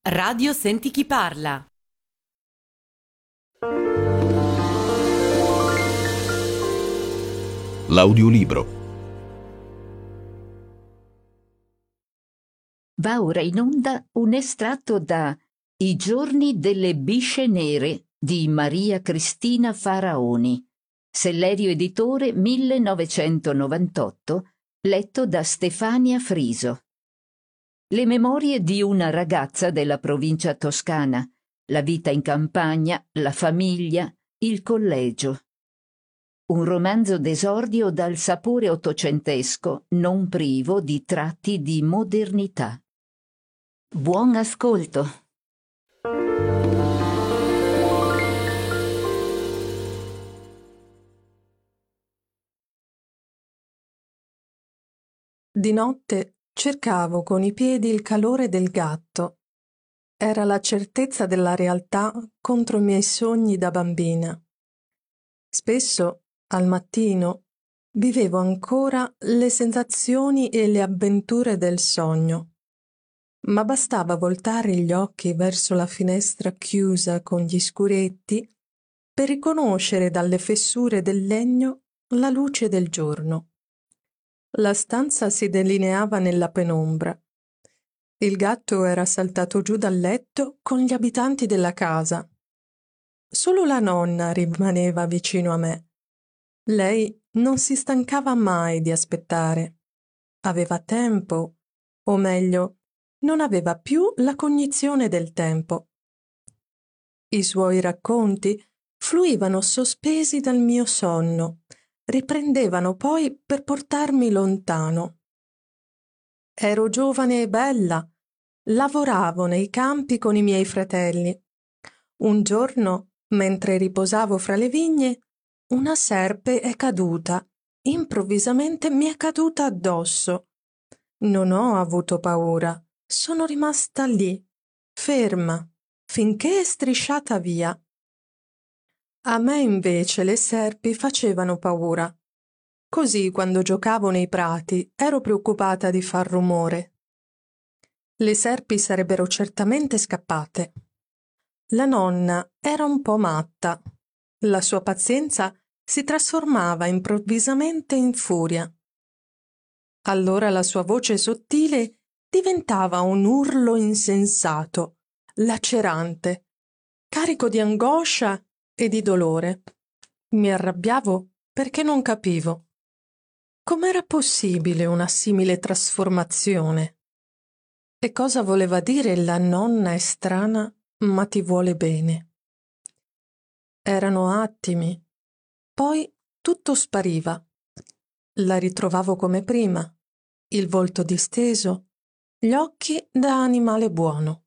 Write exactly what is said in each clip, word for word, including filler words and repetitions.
Radio Senti chi parla. L'audiolibro. Va ora in onda un estratto da I giorni delle bisce nere di Maria Cristina Faraoni, Sellerio Editore millenovecentonovantotto, letto da Stefania Friso. Le memorie di una ragazza della provincia toscana, la vita in campagna, la famiglia, il collegio. Un romanzo d'esordio dal sapore ottocentesco, non privo di tratti di modernità. Buon ascolto. Di notte cercavo con i piedi il calore del gatto. Era la certezza della realtà contro i miei sogni da bambina. Spesso, al mattino, vivevo ancora le sensazioni e le avventure del sogno. Ma bastava voltare gli occhi verso la finestra chiusa con gli scuretti per riconoscere dalle fessure del legno la luce del giorno. La stanza si delineava nella penombra. Il gatto era saltato giù dal letto con gli abitanti della casa. Solo la nonna rimaneva vicino a me. Lei non si stancava mai di aspettare. Aveva tempo, o meglio, non aveva più la cognizione del tempo. I suoi racconti fluivano sospesi dal mio sonno, riprendevano poi per portarmi lontano. Ero giovane e bella, lavoravo nei campi con i miei fratelli. Un giorno, mentre riposavo fra le vigne, una serpe è caduta, improvvisamente mi è caduta addosso. Non ho avuto paura, sono rimasta lì, ferma, finché è strisciata via. A me invece le serpi facevano paura. Così quando giocavo nei prati ero preoccupata di far rumore. Le serpi sarebbero certamente scappate. La nonna era un po' matta. La sua pazienza si trasformava improvvisamente in furia. Allora la sua voce sottile diventava un urlo insensato, lacerante, carico di angoscia e di dolore. Mi arrabbiavo perché non capivo. Com'era possibile una simile trasformazione? E cosa voleva dire la nonna è strana, ma ti vuole bene? Erano attimi. Poi tutto spariva. La ritrovavo come prima, il volto disteso, gli occhi da animale buono.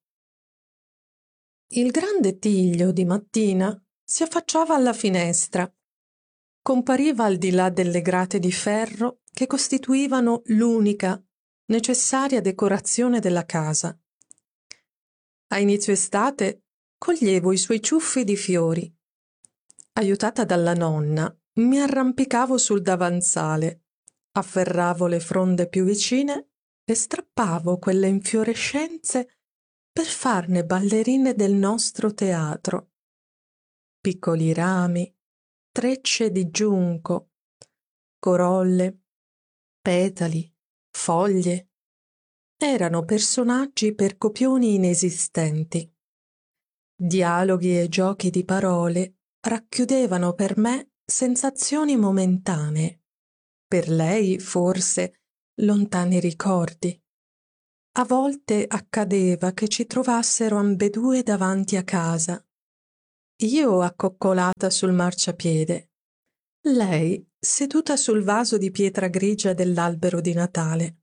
Il grande Tiglio di mattina si affacciava alla finestra. Compariva al di là delle grate di ferro che costituivano l'unica, necessaria decorazione della casa. A inizio estate coglievo i suoi ciuffi di fiori. Aiutata dalla nonna, mi arrampicavo sul davanzale, afferravo le fronde più vicine e strappavo quelle infiorescenze per farne ballerine del nostro teatro. Piccoli rami, trecce di giunco, corolle, petali, foglie. Erano personaggi per copioni inesistenti. Dialoghi e giochi di parole racchiudevano per me sensazioni momentanee. Per lei, forse, lontani ricordi. A volte accadeva che ci trovassero ambedue davanti a casa. Io accoccolata sul marciapiede, lei seduta sul vaso di pietra grigia dell'albero di Natale.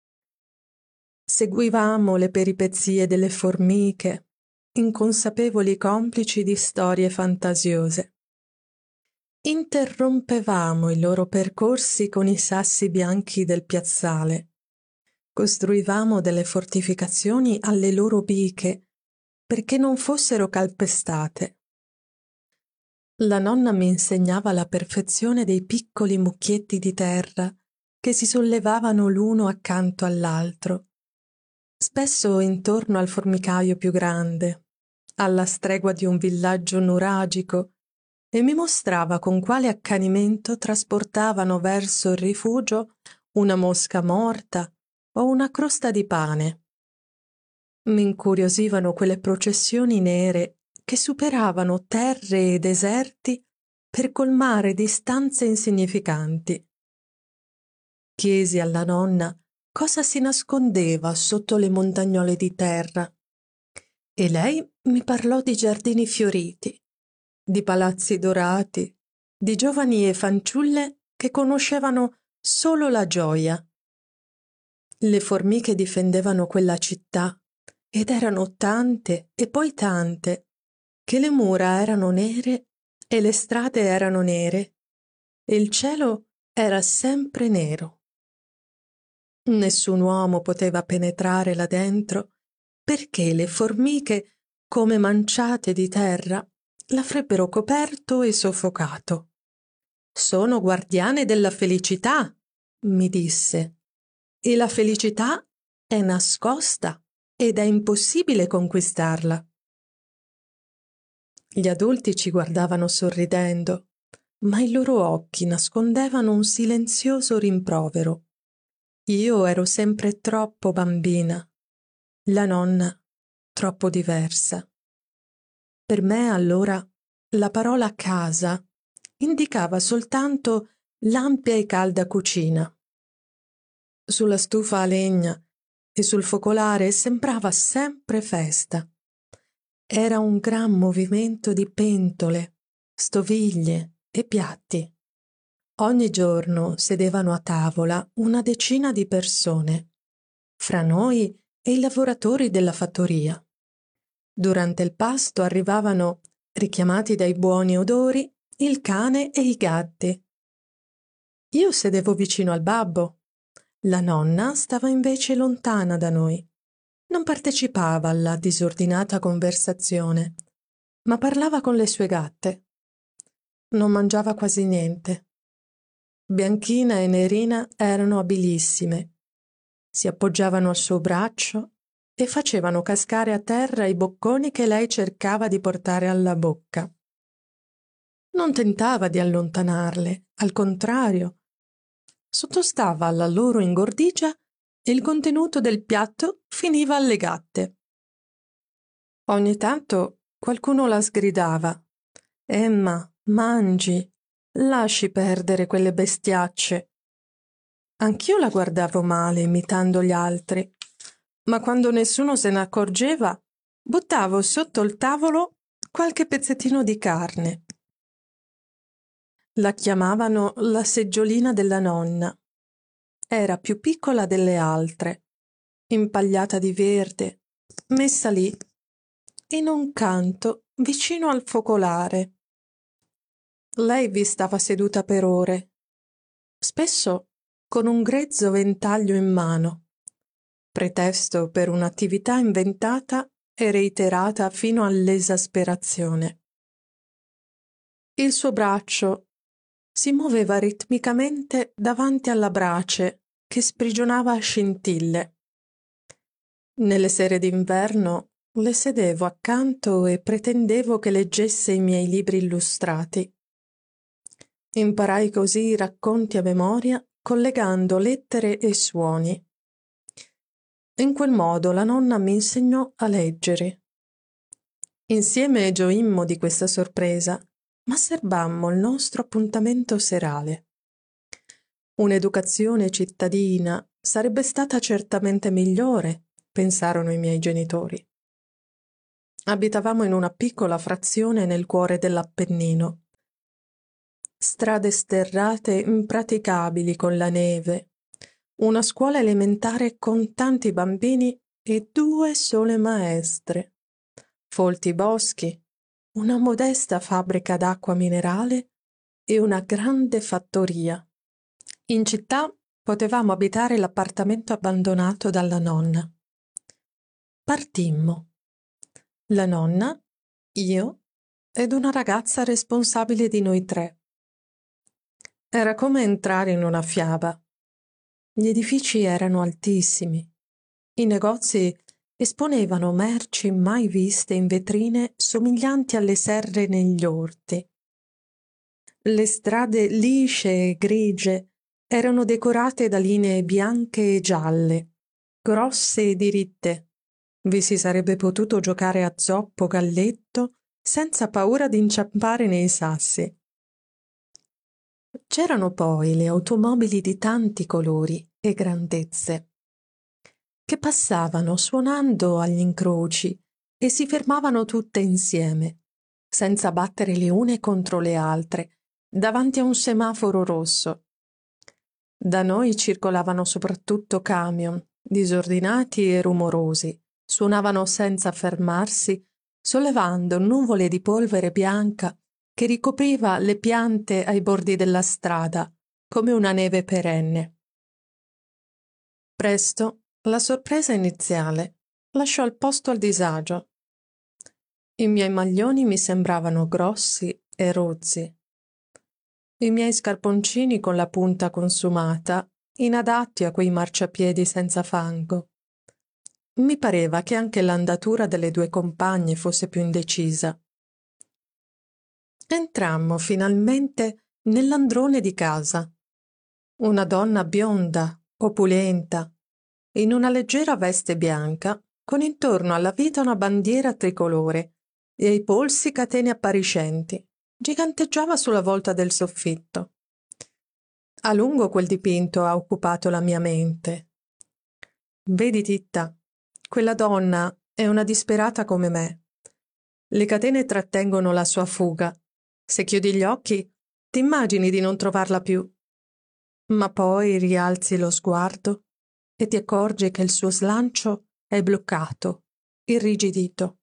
Seguivamo le peripezie delle formiche, inconsapevoli complici di storie fantasiose. Interrompevamo i loro percorsi con i sassi bianchi del piazzale. Costruivamo delle fortificazioni alle loro biche perché non fossero calpestate. La nonna mi insegnava la perfezione dei piccoli mucchietti di terra che si sollevavano l'uno accanto all'altro. spesso intorno al formicaio più grande, alla stregua di un villaggio nuragico, e mi mostrava con quale accanimento trasportavano verso il rifugio una mosca morta o una crosta di pane. Mi incuriosivano quelle processioni nere che superavano terre e deserti per colmare distanze insignificanti. Chiesi alla nonna cosa si nascondeva sotto le montagnole di terra, e lei mi parlò di giardini fioriti, di palazzi dorati, di giovani e fanciulle che conoscevano solo la gioia. Le formiche difendevano quella città, ed erano tante e poi tante, che le mura erano nere e le strade erano nere, e il cielo era sempre nero. Nessun uomo poteva penetrare là dentro, perché le formiche, come manciate di terra, l'avrebbero coperto e soffocato. «Sono guardiane della felicità», mi disse, «e la felicità è nascosta ed è impossibile conquistarla». Gli adulti ci guardavano sorridendo, ma i loro occhi nascondevano un silenzioso rimprovero. Io ero sempre troppo bambina, la nonna troppo diversa. Per me allora la parola casa indicava soltanto l'ampia e calda cucina. Sulla stufa a legna e sul focolare sembrava sempre festa. Era un gran movimento di pentole, stoviglie e piatti. Ogni giorno sedevano a tavola una decina di persone, fra noi e i lavoratori della fattoria. Durante il pasto arrivavano, richiamati dai buoni odori, il cane e i gatti. Io sedevo vicino al babbo. La nonna stava invece lontana da noi. Non partecipava alla disordinata conversazione, ma parlava con le sue gatte. Non mangiava quasi niente. Bianchina e Nerina erano abilissime. Si appoggiavano al suo braccio e facevano cascare a terra i bocconi che lei cercava di portare alla bocca. Non tentava di allontanarle, al contrario. Sottostava alla loro ingordigia e il contenuto del piatto finiva alle gatte. Ogni tanto qualcuno la sgridava: «Emma, mangi, lasci perdere quelle bestiacce». Anch'io la guardavo male, imitando gli altri, ma quando nessuno se ne accorgeva, buttavo sotto il tavolo qualche pezzettino di carne. La chiamavano la seggiolina della nonna. Era più piccola delle altre, impagliata di verde, messa lì, in un canto vicino al focolare. Lei vi stava seduta per ore, spesso con un grezzo ventaglio in mano, pretesto per un'attività inventata e reiterata fino all'esasperazione. Il suo braccio si muoveva ritmicamente davanti alla brace che sprigionava a scintille. Nelle sere d'inverno le sedevo accanto e pretendevo che leggesse i miei libri illustrati. Imparai così i racconti a memoria, collegando lettere e suoni. In quel modo la nonna mi insegnò a leggere. Insieme gioimmo di questa sorpresa, ma serbammo il nostro appuntamento serale. Un'educazione cittadina sarebbe stata certamente migliore, pensarono i miei genitori. Abitavamo in una piccola frazione nel cuore dell'Appennino. Strade sterrate impraticabili con la neve, una scuola elementare con tanti bambini e due sole maestre, folti boschi, una modesta fabbrica d'acqua minerale e una grande fattoria. In città potevamo abitare l'appartamento abbandonato dalla nonna. Partimmo. La nonna, io ed una ragazza responsabile di noi tre. Era come entrare in una fiaba. Gli edifici erano altissimi, I negozi esponevano merci mai viste in vetrine somiglianti alle serre negli orti. Le strade lisce e grigie erano decorate da linee bianche e gialle, grosse e diritte. Vi si sarebbe potuto giocare a zoppo galletto senza paura di inciampare nei sassi. C'erano poi le automobili di tanti colori e grandezze, che passavano suonando agli incroci e si fermavano tutte insieme, senza battere le une contro le altre, davanti a un semaforo rosso. Da noi circolavano soprattutto camion, disordinati e rumorosi, suonavano senza fermarsi, sollevando nuvole di polvere bianca che ricopriva le piante ai bordi della strada, come una neve perenne. Presto la sorpresa iniziale lasciò il posto al disagio. I miei maglioni mi sembravano grossi e rozzi. I miei scarponcini con la punta consumata, inadatti a quei marciapiedi senza fango. Mi pareva che anche l'andatura delle due compagne fosse più indecisa. Entrammo finalmente nell'androne di casa. Una donna bionda, opulenta, in una leggera veste bianca, con intorno alla vita una bandiera tricolore e ai polsi catene appariscenti, giganteggiava sulla volta del soffitto. A lungo quel dipinto ha occupato la mia mente. Vedi, Titta, quella donna è una disperata come me. Le catene trattengono la sua fuga. Se chiudi gli occhi, ti immagini di non trovarla più. Ma poi rialzi lo sguardo e ti accorgi che il suo slancio è bloccato, irrigidito.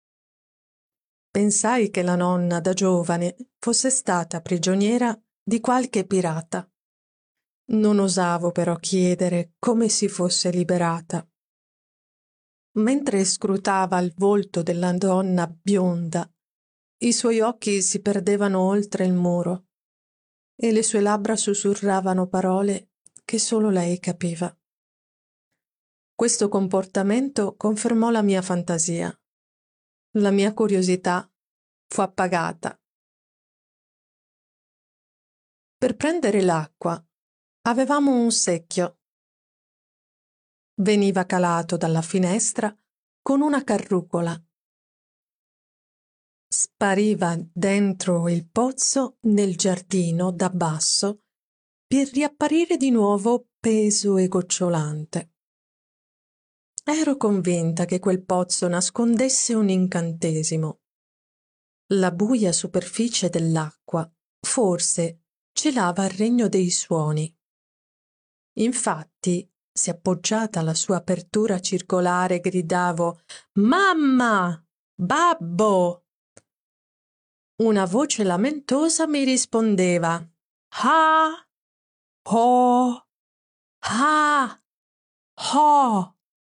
Pensai che la nonna da giovane fosse stata prigioniera di qualche pirata. Non osavo però chiedere come si fosse liberata. Mentre scrutava il volto della donna bionda, i suoi occhi si perdevano oltre il muro e le sue labbra sussurravano parole che solo lei capiva. Questo comportamento confermò la mia fantasia. La mia curiosità fu appagata. Per prendere l'acqua avevamo un secchio. Veniva calato dalla finestra con una carrucola. Spariva dentro il pozzo nel giardino da basso per riapparire di nuovo peso e gocciolante. Ero convinta che quel pozzo nascondesse un incantesimo. La buia superficie dell'acqua forse celava il regno dei suoni. Infatti, se appoggiata alla sua apertura circolare gridavo «Mamma! Babbo!», una voce lamentosa mi rispondeva «Ah! Oh! Ah! Oh!».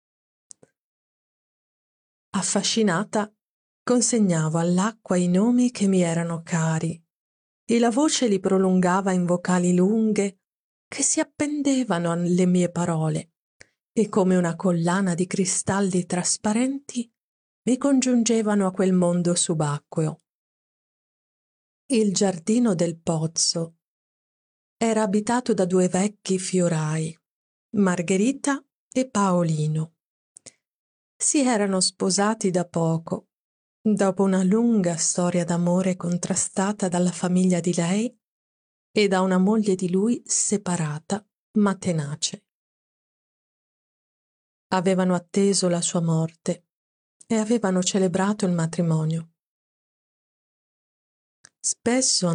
Affascinata, consegnavo all'acqua i nomi che mi erano cari e la voce li prolungava in vocali lunghe che si appendevano alle mie parole e come una collana di cristalli trasparenti mi congiungevano a quel mondo subacqueo. Il giardino del pozzo era abitato da due vecchi fiorai, Margherita e Paolino. Si erano sposati da poco, dopo una lunga storia d'amore contrastata dalla famiglia di lei e da una moglie di lui separata ma tenace. Avevano atteso la sua morte e avevano celebrato il matrimonio. Spesso